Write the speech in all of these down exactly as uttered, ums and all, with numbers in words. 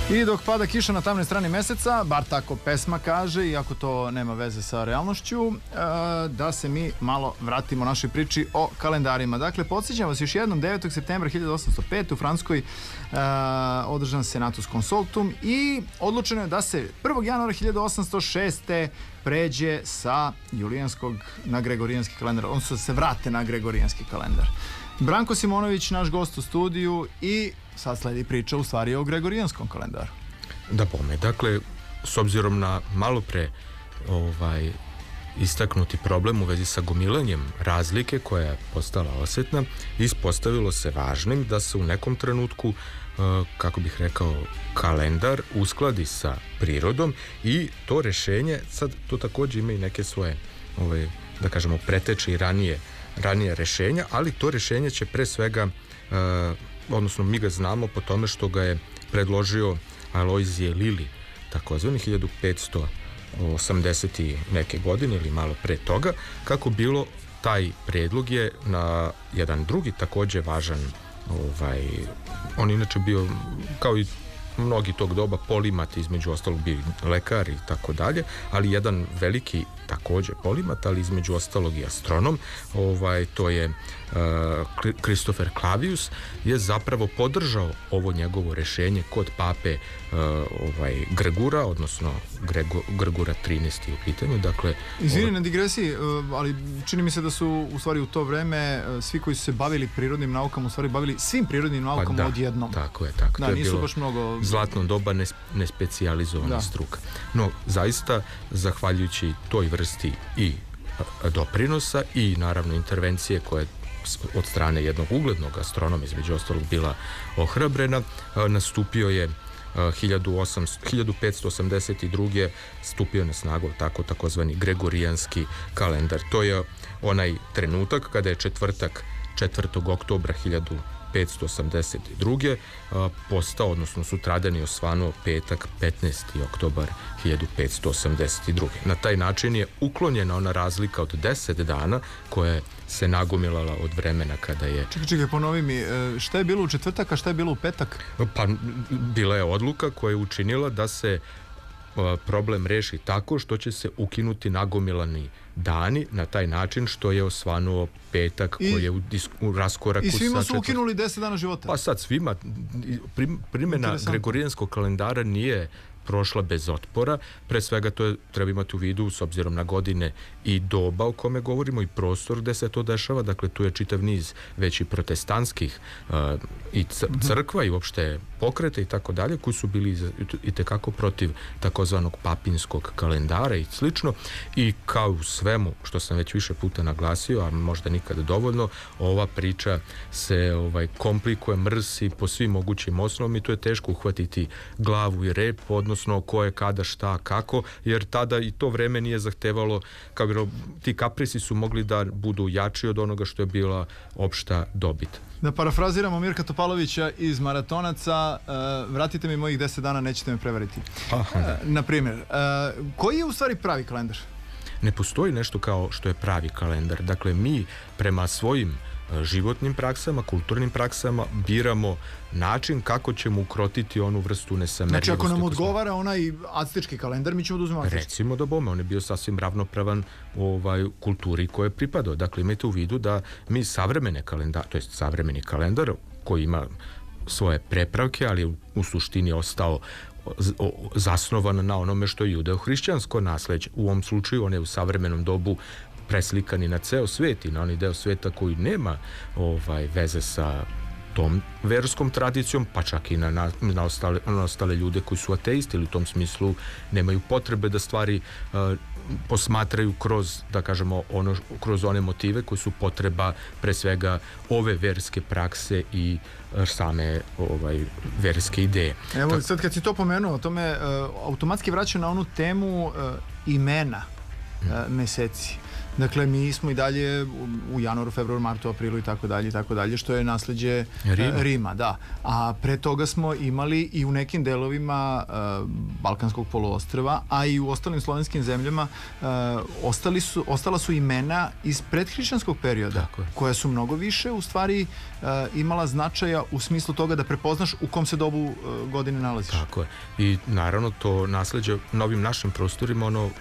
I dok pada kiša na tamnoj strani meseca, bar tako pesma kaže, iako to nema veze sa realnošću, da se mi malo vratimo našoj priči o kalendarima. Dakle, podsjećam vas još jednom, devetog septembra hiljadu osamsto pete u Francuskoj održan Senatus Consultum i odlučeno je da se prvog januara hiljadu osamsto šeste pređe sa julijanskog na gregorijanski kalendar, odnosno se vrate na gregorijanski kalendar. Branko Simonović, naš gost u studiju, i sad sledi priča u stvari o gregorijanskom kalendaru. Da bome, dakle, s obzirom na malo pre ovaj, istaknuti problem u vezi sa gomilanjem razlike koja je postala osetna, ispostavilo se važnim da se u nekom trenutku, kako bih rekao, kalendar uskladi sa prirodom i to rešenje, sad to takođe ima i neke svoje, ovaj, da kažemo, preteče i ranije ranije rešenja, ali to rešenje će pre svega, uh, odnosno mi ga znamo po tome što ga je predložio Alojzije Lili, takozvani hiljadu petsto osamdeset neke godine ili malo pre toga. Kako bilo, taj predlog je na jedan drugi takođe važan, ovaj, on inače bio, kao i mnogi tog doba, polimat, između ostalog bio lekar i tako dalje, ali jedan veliki takođe polimat, ali između ostalog i astronom, ovaj, to je Kristofer Clavius, je zapravo podržao ovo njegovo rešenje kod pape uh, ovaj, Gregura, odnosno Grego, Gregura trinaesti u pitanju. Dakle, izvini ovo... na digresiji, ali čini mi se da su u stvari u to vreme svi koji su se bavili prirodnim naukama u stvari bavili svim prirodnim naukama pa da, odjednom. Tako je, tako. Da, to je nisu bilo baš mnogo... zlatno doba ne, nespecijalizovana da. struka. No, zaista, zahvaljujući toj vrsti i doprinosa i naravno intervencije koje od strane jednog uglednog astronoma, između ostalog, bila ohrabrena, nastupio je hiljadu petsto osamdeset druge stupio na snagu tako takozvani gregorijanski kalendar. To je onaj trenutak kada je četvrtak četvrtog oktobra hiljadu petsto osamdeset druge postao, odnosno sutradan je osvanuo petak petnaesti oktobar hiljadu petsto osamdeset druge. Na taj način je uklonjena ona razlika od deset dana koja se nagomilala od vremena kada je... Čekaj, čekaj, ponovi mi, šta je bilo u četvrtak, a šta je bilo u petak? Pa, bila je odluka koja je učinila da se problem reši tako što će se ukinuti nagomilani dani na taj način što je osvanuo petak I, koji je u, u raskoraku sa... I svima su ukinuli deset dana života? Pa sad svima, primjena gregorijanskog kalendara nije prošla bez otpora. Pre svega to je, treba imati u vidu s obzirom na godine i doba o kome govorimo i prostor gde se to dešava. Dakle, tu je čitav niz već i protestantskih uh, i crkva i uopšte pokreta i tako dalje, koji su bili i tekako protiv takozvanog papinskog kalendara i slično. I kao u svemu što sam već više puta naglasio, a možda nikada dovoljno, ova priča se ovaj, komplikuje, mrsi po svim mogućim osnovama i tu je teško uhvatiti glavu i rep, odnosno ko je kada, šta, kako, jer tada i to vreme nije zahtevalo, kao bi ti kaprisi su mogli da budu jači od onoga što je bila opšta dobit. Da parafraziramo Mirka Topalovića iz Maratonaca, uh, vratite mi mojih deset dana, nećete me prevariti. Aha, da. Uh, na primjer, uh, koji je u stvari pravi kalendar? Ne postoji nešto kao što je pravi kalendar. Dakle, mi prema svojim životnim praksama, kulturnim praksama biramo način kako ćemo ukrotiti onu vrstu nesamerljivosti. Znači, ako nam odgovara onaj aztečki kalendar, mi ćemo da uzmemo aztečki. Recimo da bome, on je bio sasvim ravnopravan ovaj, kulturi koje je pripadao. Dakle, imajte u vidu da mi savremene kalendar, to jest savremeni kalendar koji ima svoje prepravke, ali u, u suštini ostao zasnovan na onome što je judeo-hrišćansko nasleđe. U ovom slučaju on je u savremenom dobu preslikani na ceo svet i na onaj deo sveta koji nema ovaj, veze sa tom verskom tradicijom, pa čak i na, na, na, ostale, na ostale ljude koji su ateisti ili u tom smislu nemaju potrebe da stvari uh, posmatraju kroz, da kažemo, ono, kroz one motive koji su potreba pre svega ove verske prakse i same ovaj, verske ideje. Evo, tak... sad kad si to pomenuo, to me uh, automatski vraća na onu temu uh, imena uh, meseci. Dakle, mi smo i dalje u januaru, februaru, martu, aprilu i tako dalje i tako dalje, što je nasleđe Rima. Rima, da. A pre toga smo imali i u nekim delovima uh, Balkanskog poluostrva, a i u ostalim slovenskim zemljama uh, ostali su, ostala su imena iz predhrišćanskog perioda, koja su mnogo više u stvari uh, imala značaja u smislu toga da prepoznaš u kom se dobu uh, godine nalaziš. Tako je. I naravno to nasleđe novim našim prostorima, ono,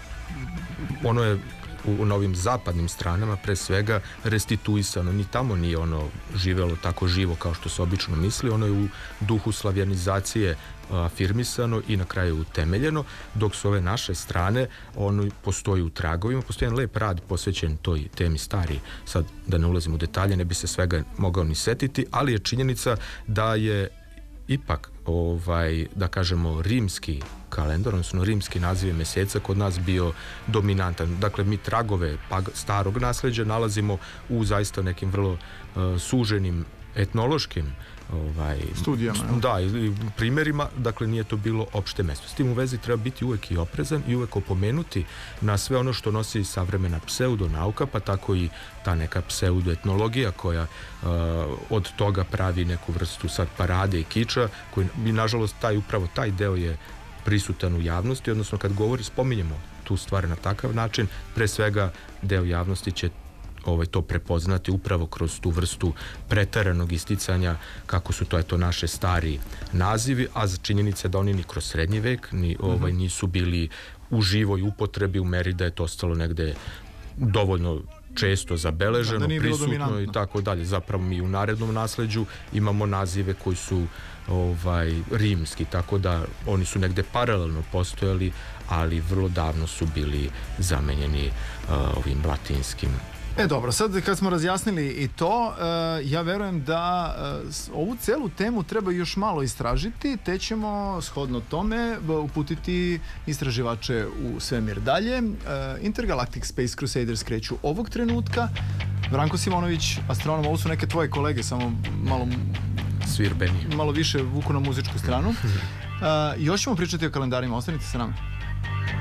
ono je u novim zapadnim stranama pre svega restituisano, ni tamo nije ono živelo tako živo kao što se obično misli, ono je u duhu slavjanizacije afirmisano i na kraju utemeljeno, dok s ove naše strane ono postoji u tragovima, postoji jedan lep rad posvećen toj temi stari, sad da ne ulazim u detalje, ne bi se svega mogao ni setiti, ali je činjenica da je ipak, ovaj, da kažemo, rimski kalendar, odnosno rimski naziv meseca kod nas bio dominantan. Dakle, mi tragove starog nasleđa nalazimo u zaista nekim vrlo uh, suženim etnološkim ovaj, studijama. Da, i primjerima, dakle nije to bilo opšte mesto. S tim u vezi treba biti uvek i oprezan i uvek opomenuti na sve ono što nosi savremena pseudonauka, pa tako i ta neka pseudoetnologija koja uh, od toga pravi neku vrstu sad parade i kiča, koji mi nažalost taj upravo taj deo je prisutan u javnosti, odnosno kad govori, spominjemo tu stvar na takav način, pre svega deo javnosti će ovaj, to prepoznati upravo kroz tu vrstu preteranog isticanja kako su to eto naše stari nazivi, a činjenica je da oni ni kroz srednji vek ni, ovaj, nisu bili u živoj upotrebi u meri da je to ostalo negde dovoljno često zabeleženo, da prisutno i tako dalje. Zapravo mi u narednom nasleđu imamo nazive koji su ovaj, rimski, tako da oni su negde paralelno postojali, ali vrlo davno su bili zamenjeni uh, ovim latinskim. E dobro, sad kad smo razjasnili i to, uh, ja verujem da uh, ovu celu temu treba još malo istražiti, te ćemo shodno tome uputiti istraživače u svemir dalje. Uh, Intergalactic Space Crusaders kreću ovog trenutka. Branko Simonović, astronom, ovo su neke tvoje kolege, samo malo svirbeni, malo više vuku na muzičku stranu. Uh, još ćemo pričati o kalendarima, ostanite sa nama.